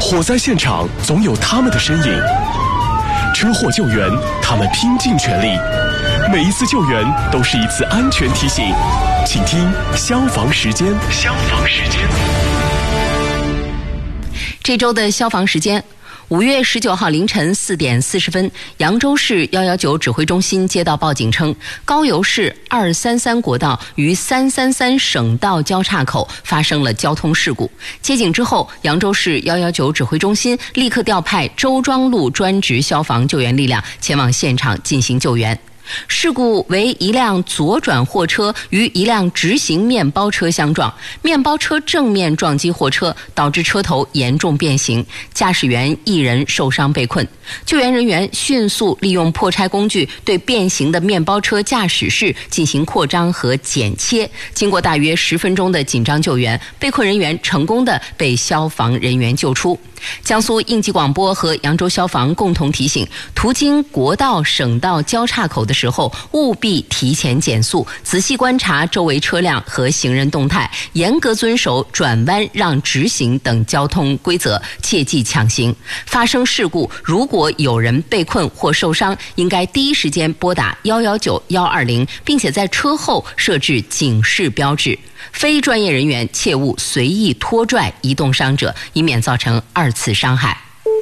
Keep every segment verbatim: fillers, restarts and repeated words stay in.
火灾现场总有他们的身影，车祸救援他们拼尽全力，每一次救援都是一次安全提醒。请听消防时间。消防时间。 这周的消防时间。五月十九号凌晨四点四十分，扬州市一一九指挥中心接到报警称，高邮市二三三国道与三三三省道交叉口发生了交通事故。接警之后，扬州市一一九指挥中心立刻调派周庄路专职消防救援力量前往现场进行救援。事故为一辆左转货车与一辆直行面包车相撞，面包车正面撞击货车，导致车头严重变形，驾驶员一人受伤被困。救援人员迅速利用破拆工具对变形的面包车驾驶室进行扩张和剪切，经过大约十分钟的紧张救援，被困人员成功的被消防人员救出。江苏应急广播和扬州消防共同提醒，途经国道省道交叉口的时候，务必提前减速，仔细观察周围车辆和行人动态，严格遵守转弯让直行等交通规则，切忌抢行。发生事故，如果有人被困或受伤，应该第一时间拨打一一九一二零，并且在车后设置警示标志。非专业人员切勿随意拖拽移动伤者，以免造成二次伤害。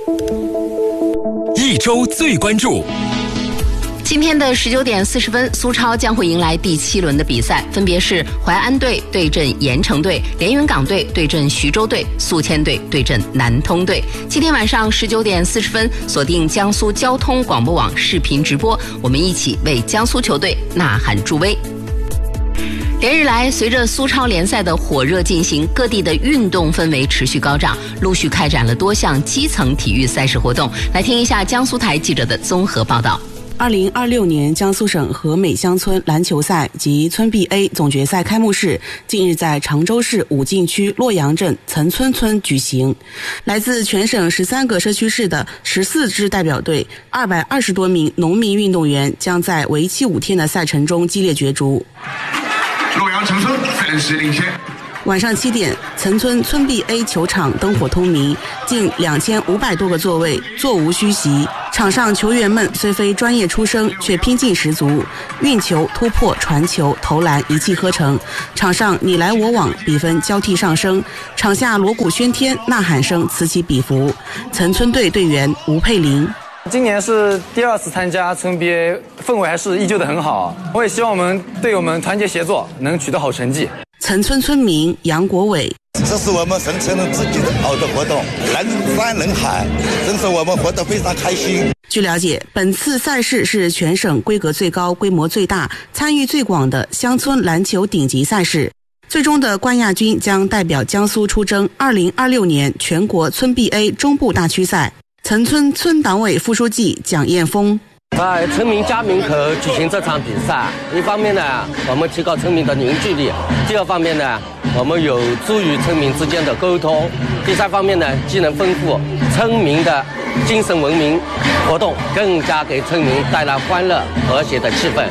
一周最关注。 今天的十九点四十分，苏超将会迎来第七轮的比赛，分别是淮安队对阵盐城队，连云港队对阵徐州队，宿迁队对阵南通队。今天晚上十九点四十分，锁定江苏交通广播网视频直播，我们一起为江苏球队呐喊助威。连日来，随着苏超联赛的火热进行，各地的运动氛围持续高涨，陆续开展了多项基层体育赛事活动。来听一下江苏台记者的综合报道。 二零二六年江苏省和美乡村篮球赛及村 B A 总决赛开幕式近日在常州市武进区洛阳镇岑村村举行。来自全省十三个社区市的十四支代表队，二百二十多名农民运动员将在为期五天的赛程中激烈角逐。 洛阳城村暂时领先。 晚上七点，岑村村 B A 球场灯火通明，近两千五百多个座位，座无虚席。场上球员们虽非专业出身，却拼劲十足，运球、突破、传球、投篮一气呵成。场上你来我往，比分交替上升，场下锣鼓喧天，呐喊声此起彼伏。岑村队队员吴佩林。 今年是第二次参加村 B A， 氛围还是依旧的很好。我也希望我们队友们团结协作，能取得好成绩。 岑村村民杨国伟， 这是我们生存自己的好的活动，人山人海，真是我们活得非常开心。 据了解，本次赛事是全省规格最高、规模最大、参与最广的乡村篮球顶级赛事。最终的冠亚军将代表江苏出征二零二六年全国村 B A 中部大区赛。岑村村党委副书记蒋彦峰， 在村民家门口举行这场比赛，一方面呢，我们提高村民的凝聚力；第二方面呢，我们有助于村民之间的沟通；第三方面呢，既能丰富村民的精神文明活动，更加给村民带来欢乐和谐的气氛。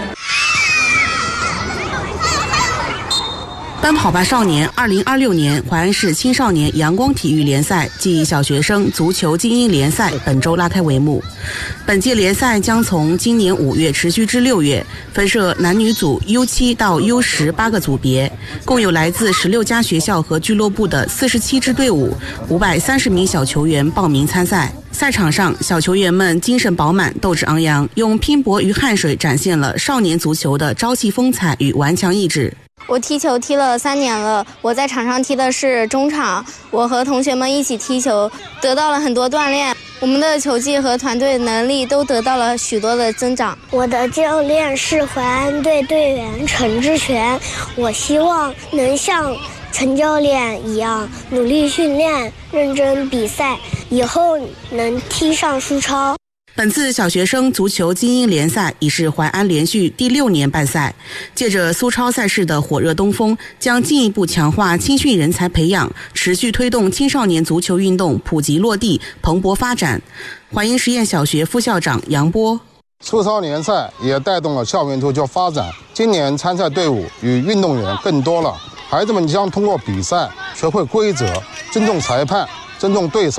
奔跑吧少年二零二六年淮安市青少年阳光体育联赛暨小学生足球精英联赛本周拉开帷幕。本届联赛将从今年五月持续至六月，分设男女组 U 七 到 U 十 八个组别，共有来自十六家学校和俱乐部的四十七支队伍，五百三十名小球员报名参赛。赛场上，小球员们精神饱满，斗志昂扬，用拼搏与汗水展现了少年足球的朝气风采与顽强意志。 我踢球踢了三年了，我在场上踢的是中场，我和同学们一起踢球，得到了很多锻炼，我们的球技和团队能力都得到了许多的增长。 我的教练是淮安队队员陈志全，我希望能像陈教练一样努力训练，认真比赛，以后能踢上苏超。 本次小学生足球精英联赛已是淮安连续第六年办赛，借着苏超赛事的火热东风，将进一步强化青训人才培养，持续推动青少年足球运动普及落地、蓬勃发展。淮阴实验小学副校长杨波， 苏超联赛也带动了校园足球发展，今年参赛队伍与运动员更多了，孩子们将通过比赛学会规则，尊重裁判，尊重对手，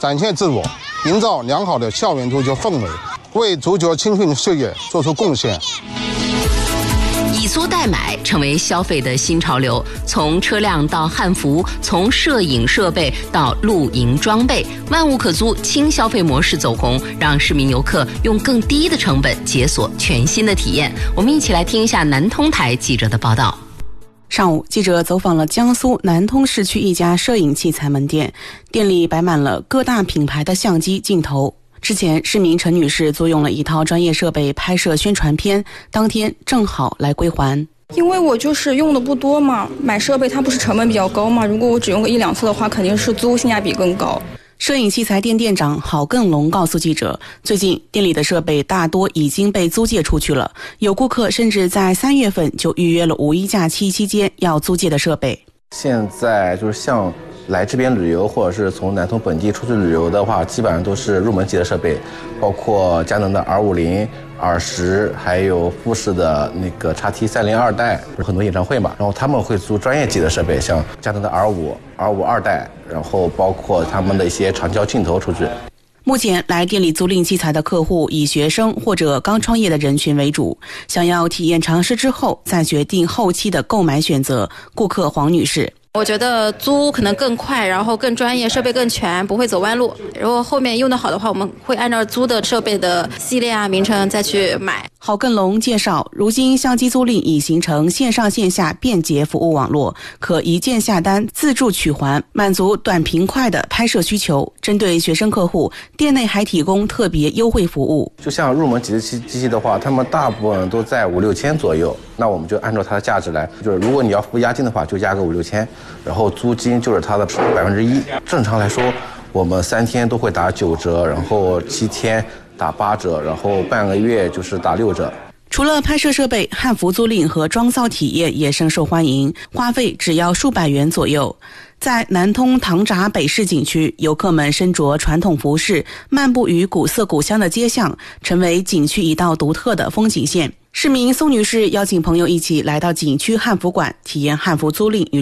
展现自我，营造良好的校园足球氛围，为足球青训事业做出贡献。 以租代买成为消费的新潮流，从车辆到汉服，从摄影设备到露营装备，万物可租，轻消费模式走红，让市民游客用更低的成本解锁全新的体验。我们一起来听一下南通台记者的报道。 上午，记者走访了江苏南通市区一家摄影器材门店，店里摆满了各大品牌的相机镜头。之前，市民陈女士租用了一套专业设备拍摄宣传片，当天正好来归还。 因为我就是用的不多嘛，买设备它不是成本比较高嘛，如果我只用个一两次的话，肯定是租性价比更高。 摄影器材店店长郝更龙告诉记者，最近店里的设备大多已经被租借出去了，有顾客甚至在三月份就预约了五一假期期间要租借的设备。 现在就是像来这边旅游或者是从南通本地出去旅游的话，基本上都是入门级的设备，包括佳能的 R 五十、R 十，还有富士的那个 X T 三零二代，很多演唱会嘛，然后他们会租专业级的设备，像佳能的 R 五、R 五二代，然后包括他们的一些长焦镜头出去。 目前来店里租赁器材的客户以学生或者刚创业的人群为主，想要体验尝试之后再决定后期的购买选择。顾客黄女士， 我觉得租可能更快，然后更专业，设备更全，不会走弯路。如果后面用得好的话，我们会按照租的设备的系列啊、名称再去买。 郝更龙介绍，如今相机租赁已形成线上线下便捷服务网络，可一键下单、自助取还，满足短平快的拍摄需求。针对学生客户，店内还提供特别优惠服务。 就像入门级的机机器的话，他们大部分都在五六千左右，那我们就按照它的价值来，就是如果你要付押金的话，就押个五六千，然后租金就是它的百分之一。正常来说，我们三天都会打九折，然后七天打八折，然后半个月就是打六折。 除了拍摄设备，汉服租赁和装造体验也深受欢迎，花费只要数百元左右。在南通唐闸北市景区，游客们身着传统服饰，漫步于古色古香的街巷，成为景区一道独特的风景线。市民宋女士邀请朋友一起来到景区汉服馆，体验汉服租赁与